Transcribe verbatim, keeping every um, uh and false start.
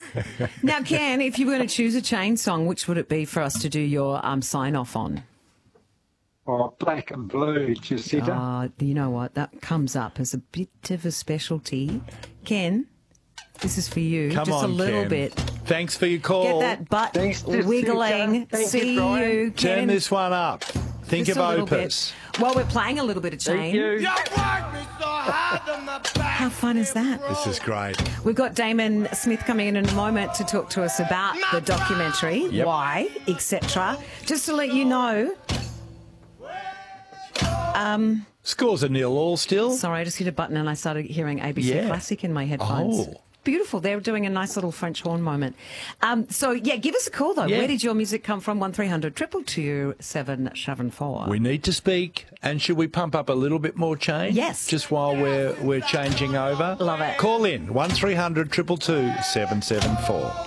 Now, Ken, if you were going to choose a Chain song, which would it be for us to do your um, sign-off on? Oh, Black and Blue, Jessica. Uh, you know what? That comes up as a bit of a specialty. Ken, this is for you. Come Just on, a little Ken. bit. Thanks for your call. Get that butt Thanks, Jessica. wiggling. Thank See you, Brian. you, Ken. Turn this one up. Think Just of a little Opus. bit. Well, we're playing a little bit of Thank Chain. you. How fun is that? This is great. We've got Damon Smith coming in in a moment to talk to us about the documentary, Yep. why, et cetera. Just to let you know, um, Scores are nil all still. sorry, I just hit a button and I started hearing A B C Yeah. Classic in my headphones. Oh. Beautiful. They're doing a nice little French horn moment. Um, so, yeah, give us a call, though. Yeah. Where did your music come from? one three hundred, two two two, seven seven four. We need to speak. And should we pump up a little bit more Chain? Yes. Just while we're we're changing over? Love it. Call in one three hundred, two two two, seven seven four.